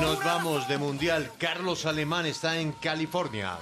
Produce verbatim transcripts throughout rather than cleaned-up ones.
Nos vamos de mundial. Carlos Alemán está en California.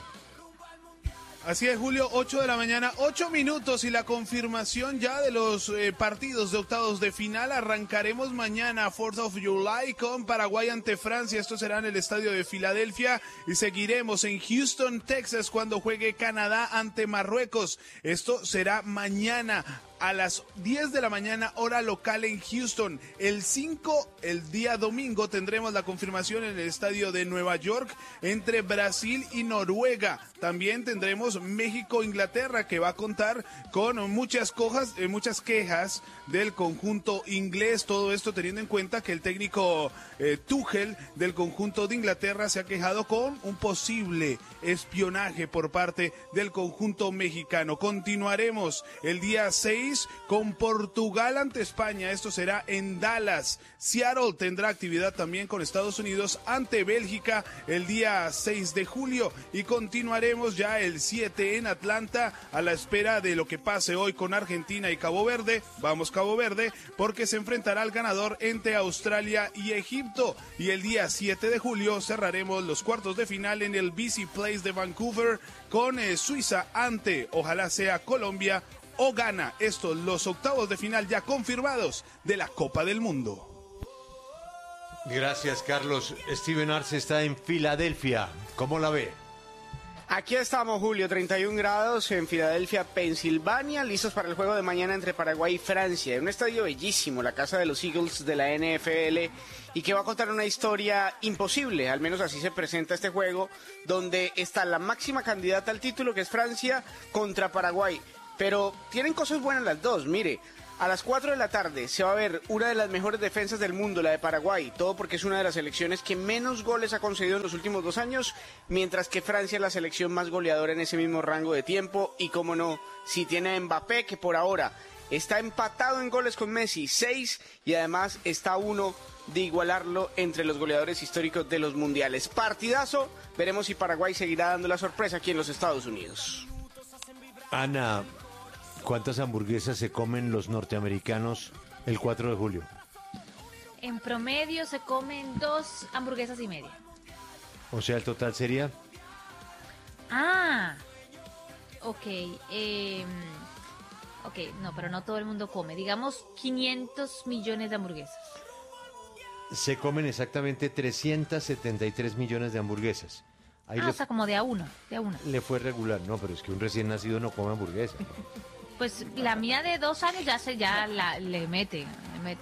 Así es, Julio, ocho de la mañana, ocho minutos y la confirmación ya de los eh, partidos de octavos de final. Arrancaremos mañana, fourth of July, con Paraguay ante Francia. Esto será en el estadio de Filadelfia y seguiremos en Houston, Texas, cuando juegue Canadá ante Marruecos. Esto será mañana a las diez de la mañana, hora local en Houston. El cinco, el día domingo, tendremos la confirmación en el estadio de Nueva York entre Brasil y Noruega. También tendremos México-Inglaterra, que va a contar con muchas cojas, eh, muchas quejas del conjunto inglés. Todo esto teniendo en cuenta que el técnico eh, Tuchel del conjunto de Inglaterra se ha quejado con un posible espionaje por parte del conjunto mexicano. Continuaremos el día seis con Portugal ante España. Esto será en Dallas. Seattle tendrá actividad también con Estados Unidos ante Bélgica el día seis de julio y continuaremos ya el siete en Atlanta a la espera de lo que pase hoy con Argentina y Cabo Verde. Vamos Cabo Verde, porque se enfrentará al ganador entre Australia y Egipto. Y el día siete de julio cerraremos los cuartos de final en el B C Place de Vancouver con eh, Suiza ante, ojalá sea Colombia o Ghana. Estos los octavos de final ya confirmados de la Copa del Mundo. Gracias, Carlos. Steven Arce está en Filadelfia. ¿Cómo la ve? Aquí estamos, Julio, treinta y un grados en Filadelfia, Pensilvania, listos para el juego de mañana entre Paraguay y Francia. En un estadio bellísimo, la casa de los Eagles de la N F L, y que va a contar una historia imposible, al menos así se presenta este juego, donde está la máxima candidata al título, que es Francia, contra Paraguay. Pero tienen cosas buenas las dos, mire. A las cuatro de la tarde se va a ver una de las mejores defensas del mundo, la de Paraguay, todo porque es una de las selecciones que menos goles ha concedido en los últimos dos años, mientras que Francia es la selección más goleadora en ese mismo rango de tiempo, y cómo no, si tiene a Mbappé, que por ahora está empatado en goles con Messi, seis, y además está uno de igualarlo entre los goleadores históricos de los mundiales. Partidazo, veremos si Paraguay seguirá dando la sorpresa aquí en los Estados Unidos. Ana, ¿cuántas hamburguesas se comen los norteamericanos el cuatro de julio? En promedio se comen dos hamburguesas y media. O sea, el total sería... Ah, ok. Eh, ok, no, pero no todo el mundo come. Digamos quinientos millones de hamburguesas. Se comen exactamente trescientos setenta y tres millones de hamburguesas. Ahí ah, le, o sea, como de a uno, de a uno. Le fue regular. No, pero es que un recién nacido no come hamburguesa. Pues la mía de dos años ya se ya la, le mete, le mete.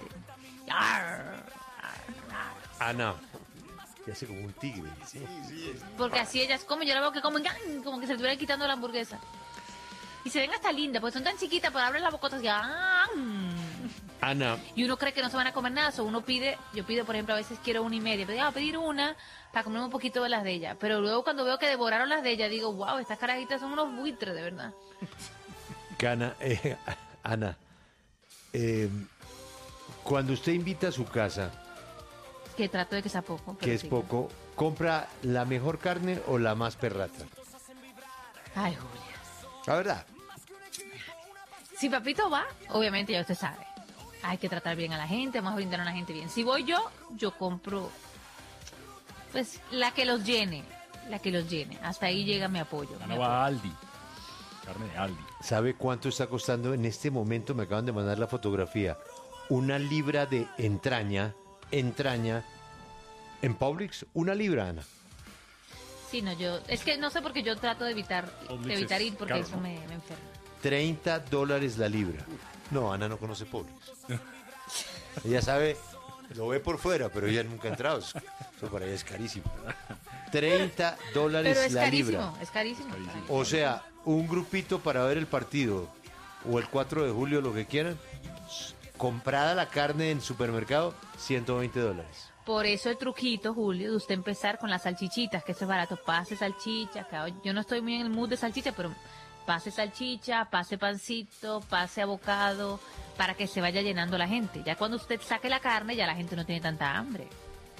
Ana, que hace como un tigre. ¿Sí? Sí, sí. Porque así ellas comen, yo la veo que comen como que se le estuviera quitando la hamburguesa. Y se ven hasta lindas, porque son tan chiquitas, pero abren la bocota y Ana. Y uno cree que no se van a comer nada, o uno pide, yo pido, por ejemplo, a veces quiero una y media, pero voy a pedir una para comer un poquito de las de ella. Pero luego cuando veo que devoraron las de ella, digo, wow, estas carajitas son unos buitres, de verdad. Ana, eh, Ana, eh, cuando usted invita a su casa, que trato de que sea poco, que es sí. poco, ¿compra la mejor carne o la más perrata? Ay, Julia. La verdad. Si papito va, obviamente ya usted sabe, hay que tratar bien a la gente, vamos a brindar a la gente bien. Si voy yo, yo compro, pues, la que los llene, la que los llene. Hasta ahí llega mi apoyo. No va a Aldi. Carne de Aldi. ¿Sabe cuánto está costando? En este momento me acaban de mandar la fotografía. Una libra de entraña, entraña, en Publix, una libra, Ana. Sí, no, yo, es que no sé por qué yo trato de evitar, de evitar ir porque caro, eso ¿no? me, me enferma. treinta dólares la libra. No, Ana no conoce Publix. Ella sabe, lo ve por fuera, pero ella nunca ha entrado. Eso para ella es carísimo. treinta dólares Pero es la carísimo, libra. es carísimo, es carísimo. O sea, un grupito para ver el partido o el cuatro de julio, lo que quieran, comprada la carne en supermercado, ciento veinte dólares. Por eso el truquito, Julio, de usted empezar con las salchichitas, que eso es barato. Pase salchicha, que yo no estoy muy en el mood de salchicha, pero pase salchicha, pase pancito, pase abocado, para que se vaya llenando la gente. Ya cuando usted saque la carne, ya la gente no tiene tanta hambre.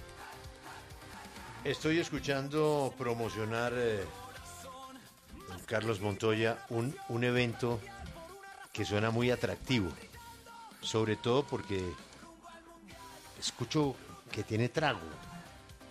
Estoy escuchando promocionar, eh, Carlos Montoya, un, un evento que suena muy atractivo, sobre todo porque escucho que tiene trago.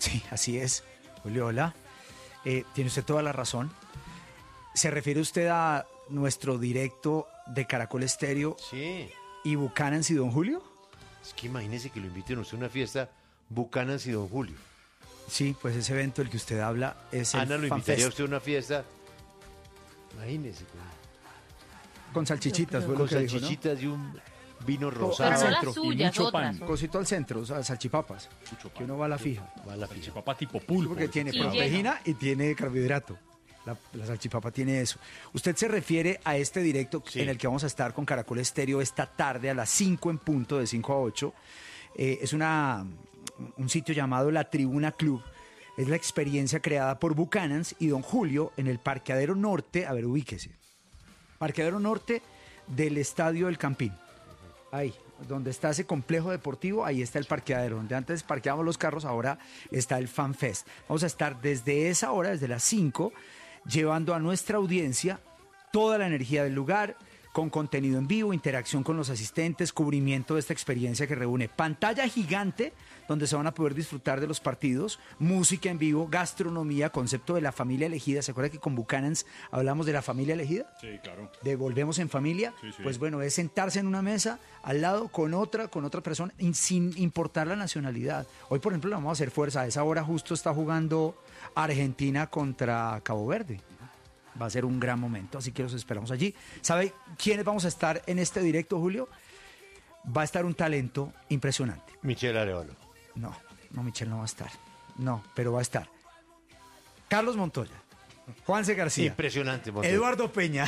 Sí, así es. Julio, hola. Eh, tiene usted toda la razón. ¿Se refiere usted a nuestro directo de Caracol Estéreo Sí. y Buchanan's y Don Julio? Es que imagínese que lo inviten a usted a una fiesta Buchanan's y Don Julio. Sí, pues ese evento del que usted habla es el Ana lo Fan invitaría a Fest. usted a una fiesta. Imagínese. Con, Con salchichitas, fue lo con que dijo, ¿no? salchichitas y un vino Pero rosado. no centro, las y suyas, mucho otras. pan. otras. Cosito al centro, o sea, salchipapas. Mucho Que uno va a la fija. Va a la fija. Salchipapa tipo Sí, pulpo. porque tiene Y proteína y tiene carbohidrato. La, la salchipapa tiene eso. Usted se refiere a este directo Sí. en el que vamos a estar con Caracol Estéreo esta tarde a las cinco en punto, de cinco a ocho. Eh, es una, un sitio llamado La Tribuna Club. Es la experiencia creada por Buchanan's y Don Julio en el Parqueadero Norte. A ver, ubíquese. Parqueadero Norte del Estadio del Campín. Ahí, donde está ese complejo deportivo, ahí está el parqueadero. Donde antes parqueábamos los carros, ahora está el Fan Fest. Vamos a estar desde esa hora, desde las cinco, llevando a nuestra audiencia toda la energía del lugar, con contenido en vivo, interacción con los asistentes, cubrimiento de esta experiencia que reúne pantalla gigante, donde se van a poder disfrutar de los partidos, música en vivo, gastronomía, concepto de la familia elegida. ¿Se acuerda que con Buchanan's hablamos de la familia elegida? Sí, claro. De volvemos en familia, Sí, sí. pues bueno, es sentarse en una mesa al lado con otra, con otra persona, in- sin importar la nacionalidad. Hoy, por ejemplo, le vamos a hacer fuerza. A esa hora justo está jugando Argentina contra Cabo Verde. Va a ser un gran momento, así que los esperamos allí. ¿Sabe quiénes vamos a estar en este directo, Julio? Va a estar un talento impresionante. Michelle Arevalo. No, no, Michelle no va a estar. No, pero va a estar Carlos Montoya, Juanse García, Impresionante, Montero. Eduardo Peña,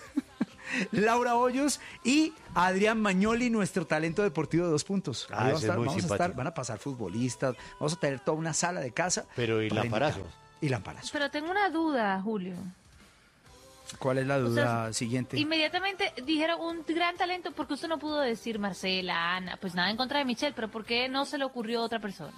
Laura Hoyos y Adrián Magnoli, nuestro talento deportivo de dos puntos. Ah, Ahí vamos ese a es muy vamos a estar, simpático. van a pasar futbolistas, vamos a tener toda una sala de casa. Pero ¿y para Lamparazo? invitar. Y Lamparazo. Pero tengo una duda, Julio. ¿Cuál es la duda sea, siguiente? Inmediatamente dijeron un gran talento porque usted no pudo decir Marcela, Ana, pues nada en contra de Michelle, pero ¿por qué no se le ocurrió a otra persona?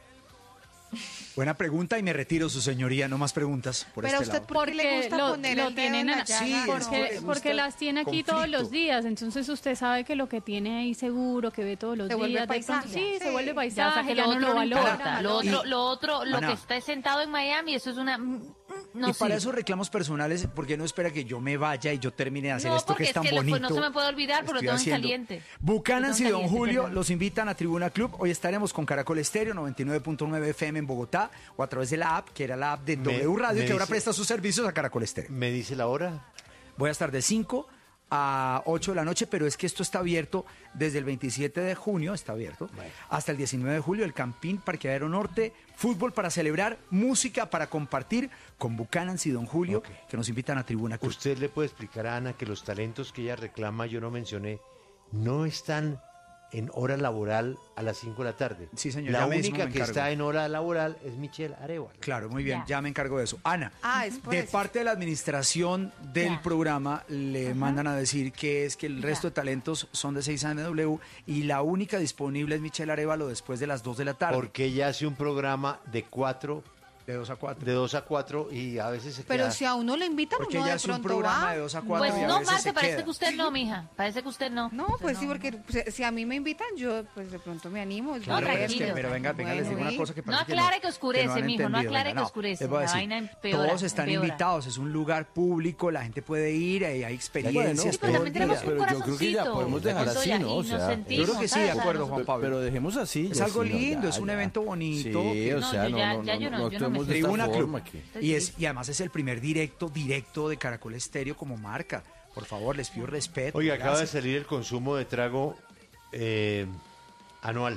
Buena pregunta y me retiro, su señoría. No más preguntas por Pero este usted, lado. ¿por qué le Porque gusta lo, poner lo el dedo en tienen la a- Sí, llaga? es que porque, le gusta porque las tiene aquí conflicto. todos los días, entonces usted sabe que lo que tiene ahí seguro, que ve todos los Se vuelve días, de pronto, paisaje. sí, Sí. se vuelve Ya, o paisaje, sea, que ya lo no otro lo no valora. importa. Lo Y- otro, lo otro, lo Ana. que está sentado en Miami, eso es una... No y para sirve. esos reclamos personales, ¿por qué no espera que yo me vaya y yo termine de hacer No, esto porque que es es tan que lo- pues, bonito? no se me puede olvidar porque lo estoy tengo en haciendo? caliente. Buchanan's y Lo tengo Don en caliente, Julio perdón. los invitan a Tribuna Club. Hoy estaremos con Caracol Estéreo noventa y nueve punto nueve F M en Bogotá o a través de la app, que era la app de Me- W Radio, me que ahora dice- presta sus servicios a Caracol Estéreo. ¿Me dice la hora? Voy a estar de cinco a ocho de la noche, pero es que esto está abierto desde el veintisiete de junio, está abierto, hasta el diecinueve de julio, el Campín, Parqueadero Norte, fútbol para celebrar, música para compartir con Buchanan's y Don Julio, Ok. que nos invitan a Tribuna Club. ¿Usted le puede explicar a Ana que los talentos que ella reclama, yo no mencioné, no están en hora laboral a las cinco de la tarde? Sí, señor, La ya mismo única me que encargo. está en hora laboral es Michelle Arevalo. Claro, muy bien, Ya. ya me encargo de eso. Ana, Ah, es por de eso. parte de la administración del Ya. programa le mandan a decir que es que el Ya. resto de talentos son de seis a eme doble y la única disponible es Michelle Arevalo después de las dos de la tarde. Porque ella hace un programa de cuatro, De dos a cuatro. de dos a cuatro y a veces se Pero queda... si a uno lo invitan, Porque uno ella de hace un pronto programa va. de dos a cuatro. Pues y a no, veces se Marta, parece queda. que usted no, mija. Parece que usted no. No, Usted pues sí, no. porque pues, si a mí me invitan, yo pues de pronto me animo. yo Claro, voy a pero es que, ver. tranquilo. pero venga, venga, les digo Bueno, una y- cosa que No parece que aclare que que oscurece, no han mijo, no entendido. aclare Venga, que oscurece, les voy a la decir, vaina empeora, todos están empeora. invitados, es un lugar público, la gente puede ir, hay hay experiencias. Sí, pero todo también el tenemos día. un Pero yo creo que ya corazoncito. podemos dejar así, Montoya, ¿no? O y sea, nos yo sentimos, creo que sí, ¿sabes? de O sea, acuerdo, nos- Juan Pablo. Pero dejemos así. Es ya algo sí, no, lindo, ya, es un ya. evento bonito. Sí, o No, sea, yo no, ya- no, ya no, yo no- no yo no actuemos me de esta Tribuna Club. forma que- Estoy Y, es, feliz. y además es el primer directo, directo de Caracol Estéreo como marca. Por favor, les pido respeto. Oiga, acaba de gracias. salir el consumo de trago eh, anual.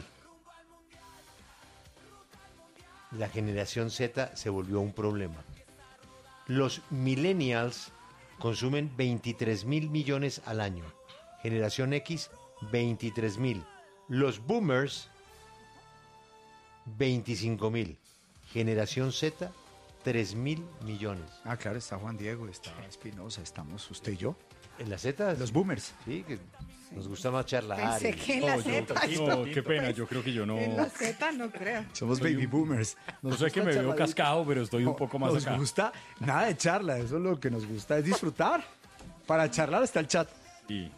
La generación Z se volvió un problema. Los millennials consumen veintitrés mil millones al año. Generación X, veintitrés mil. Los boomers, veinticinco mil. Generación Z, tres mil millones. Ah, claro, está Juan Diego, está Espinosa, estamos usted y yo. ¿En la Z? Los boomers. Sí, que nos gusta más charlar. Pensé y- que en la No, yo- Z. no, qué pena, yo creo que yo no... En la Z no creo. Somos Soy baby un- boomers. No sé que me veo cascado, pero estoy un poco más nos acá. gusta nada de charla, eso es lo que nos gusta, es disfrutar. Para charlar está el chat. Sí.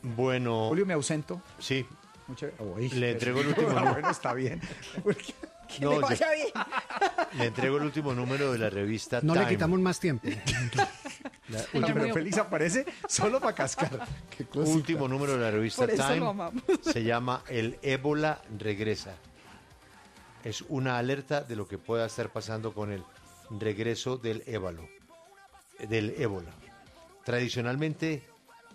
Bueno, Julio, me ausento. sí, Muchas- Uy, Le entrego el último Ah, número. Bueno, está bien. Porque- Que No, le yo- vaya bien. Le entrego el último número de la revista No Time. le quitamos más tiempo. La- Oiga, último, pero Félix aparece solo para cascar. Qué cosita. último número de la revista Por eso lo Time amamos. se llama El ébola regresa. Es una alerta de lo que pueda estar pasando con el regreso del ébalo, del ébola. Tradicionalmente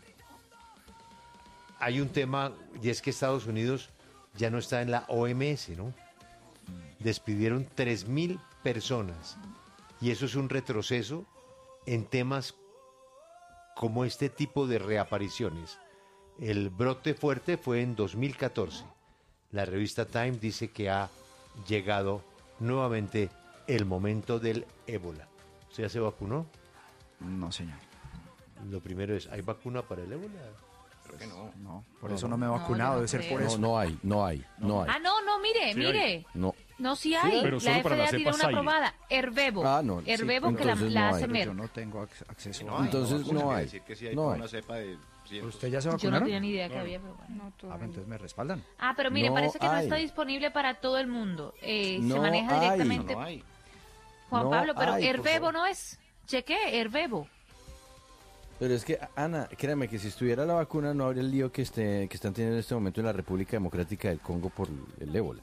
hay un tema y es que Estados Unidos ya no está en la O M S, ¿no? Despidieron tres mil personas y eso es un retroceso en temas como este tipo de reapariciones. El brote fuerte fue en dos mil catorce. La revista Time dice que ha llegado nuevamente el momento del ébola. ¿Usted ya se vacunó? No, señor. Lo primero es, ¿hay vacuna para el ébola? No, por eso no me he vacunado, yo no debe ser creo. por No, eso. no hay, no hay, no hay. Ah, no, no, mire, mire. No. No, sí hay. pero la solo para la F D A tiene cepa una Zaire. aprobada. Herbebo. Ah, no, sí, Herbebo que la, entonces la no hace hay. Merck. Yo no tengo ac- acceso No a... hay, Entonces vacuna, no quiere hay. decir que sí hay No para hay. una cepa de cientos. ¿Usted ya se Yo no vacunaron? tenía ni idea que había, pero bueno. No, Ah, todavía pues no. entonces me respaldan. Ah, pero mire, No parece que no hay. está disponible para todo el mundo. Eh, se No maneja hay. directamente. No hay. Juan No Pablo, pero hay, por Herbebo favor. no es. Cheque, Herbebo. Pero es que, Ana, créame que si estuviera la vacuna no habría el lío que, esté, que están teniendo en este momento en la República Democrática del Congo por el ébola.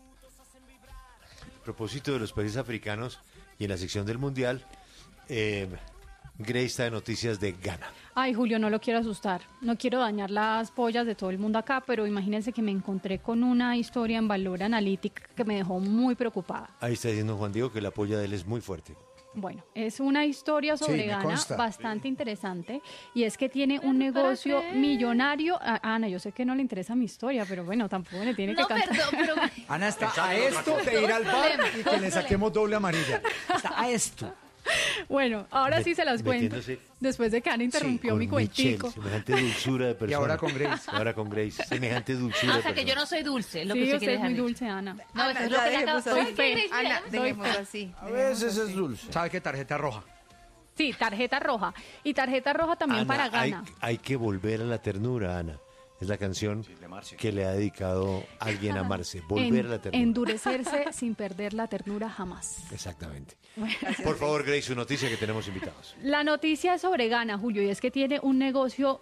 A propósito de los países africanos y en la sección del Mundial, eh, Grace está de noticias de Ghana. Ay, Julio, no lo quiero asustar. No quiero dañar las pollas de todo el mundo acá, pero imagínense que me encontré con una historia en Valor Analytic que me dejó muy preocupada. Ahí está diciendo Juan Diego que la polla de él es muy fuerte. Bueno, es una historia Sí, sobre me Ghana consta. bastante interesante y es que tiene un negocio qué? millonario. Ah, Ana, yo sé que no le interesa mi historia, pero bueno, tampoco le tiene No, que cantar. perdón, pero... Ana está a esto de ir al bar problema, y todo que le problema. saquemos doble amarilla. Está a esto. Bueno, ahora sí se las cuento. Metiéndose- Después de que Ana interrumpió con mi cuentico. Michelle, semejante dulzura de persona. ahora con Grace. Ahora con Grace. Semejante dulzura Ah, de o sea que persona. yo no soy dulce, es lo Sí, que se usted quiere es muy dejar dicho. dulce, Ana. No, eso Ana, es lo ya que le dejemos acabo... así. Soy fe. Ana, Soy dejemos fe. así. A dejemos veces así. es dulce. ¿Sabe qué tarjeta roja? Sí, tarjeta roja. Y tarjeta roja también Ana, para hay, Ghana. hay que volver a la ternura, Ana. Es la canción que le ha dedicado alguien a Marce. Volver En- a la ternura. endurecerse sin perder la ternura jamás. Exactamente. Por favor, Grace, su noticia que tenemos invitados. La noticia es sobre Ghana, Julio, y es que tiene un negocio